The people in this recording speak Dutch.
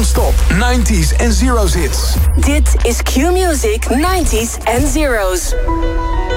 Non-stop 90s en zeros hits. Dit is Q-Music 90s en zeros.